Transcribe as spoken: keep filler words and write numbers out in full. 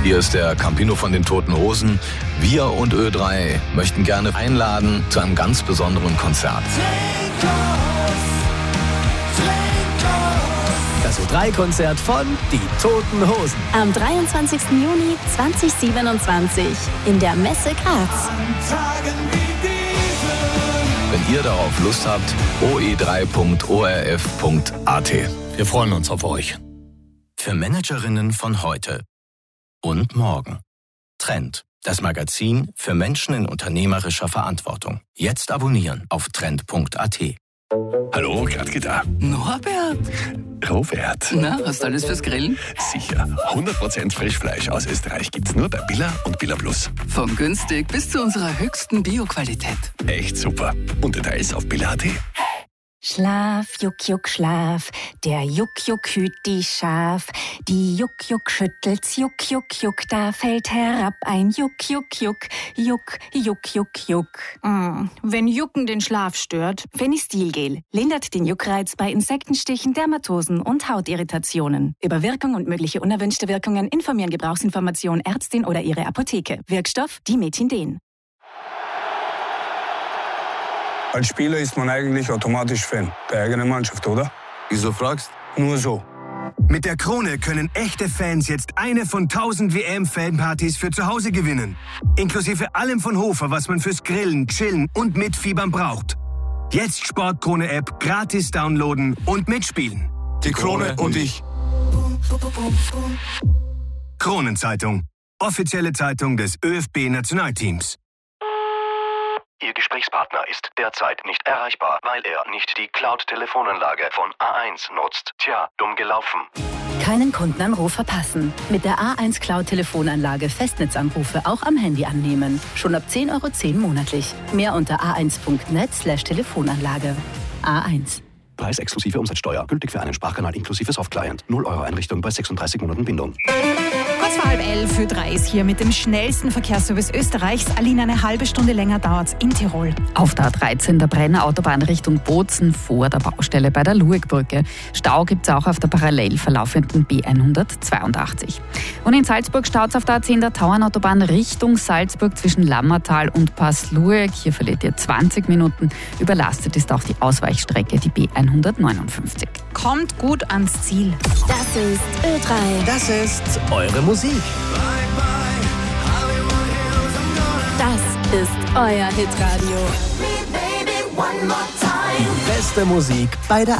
Hier ist der Campino von den Toten Hosen. Wir und Ö drei möchten gerne einladen zu einem ganz besonderen Konzert. Das Ö drei Konzert von Die Toten Hosen. Am dreiundzwanzigsten Juni zweitausendsiebenundzwanzig in der Messe Graz. Wenn ihr darauf Lust habt, o e drei punkt o r f punkt a t. Wir freuen uns auf euch. Für Managerinnen von heute und morgen. Trend, das Magazin für Menschen in unternehmerischer Verantwortung. Jetzt abonnieren auf trend punkt a t. Hallo, Gradke da. Norbert. Robert. Na, hast du alles fürs Grillen? Sicher. hundert Prozent Frischfleisch aus Österreich gibt's nur bei Billa und Billa Plus. Von günstig bis zu unserer höchsten Bio-Qualität. Echt super. Und Details auf billa punkt a t. Schlaf, Juck, Juck, Schlaf, der Juck, Juck hüt die Schaf. Die Juck, Juck schüttelt's, Juck, Juck, Juck, da fällt herab ein Juck, Juck, Juck, Juck, Juck, Juck, Juck. Mm. Wenn Jucken den Schlaf stört, Fenistilgel lindert den Juckreiz bei Insektenstichen, Dermatosen und Hautirritationen. Über Wirkung und mögliche unerwünschte Wirkungen informieren Gebrauchsinformation Ärztin oder ihre Apotheke. Wirkstoff Dimethinden. Als Spieler ist man eigentlich automatisch Fan der eigenen Mannschaft, oder? Wieso fragst? Nur so. Mit der Krone können echte Fans jetzt eine von tausend W M-Fanpartys für zu Hause gewinnen. Inklusive allem von Hofer, was man fürs Grillen, Chillen und Mitfiebern braucht. Jetzt Sportkrone-App gratis downloaden und mitspielen. Die Krone und ich. Kronenzeitung. Offizielle Zeitung des ÖFB-Nationalteams. Ihr Gesprächspartner ist derzeit nicht erreichbar, weil er nicht die Cloud-Telefonanlage von A eins nutzt. Tja, dumm gelaufen. Keinen Kundenanruf verpassen. Mit der A eins Cloud-Telefonanlage Festnetzanrufe auch am Handy annehmen. Schon ab zehn Euro zehn monatlich. Mehr unter a eins punkt net slash Telefonanlage. A eins. Preis exklusive Umsatzsteuer. Gültig für einen Sprachkanal inklusive Softclient. null Euro Einrichtung bei sechsunddreißig Monaten Bindung. Kurz vor halb elf für drei ist hier mit dem schnellsten Verkehrsservice Österreichs. Aline, eine halbe Stunde länger dauert's in Tirol. Auf der A dreizehn der Brenner Autobahn Richtung Bozen vor der Baustelle bei der Luegbrücke. Stau gibt's auch auf der parallel verlaufenden B hundertzweiundachtzig. Und in Salzburg staut's auf der A zehn der Tauernautobahn Richtung Salzburg zwischen Lammertal und Pass-Lueg. Hier verliert ihr zwanzig Minuten. Überlastet ist auch die Ausweichstrecke, die B hundertneunundfünfzig. Kommt gut ans Ziel. Das ist Ö drei. Das ist eure Musik. Das ist euer Hitradio. Die beste Musik bei der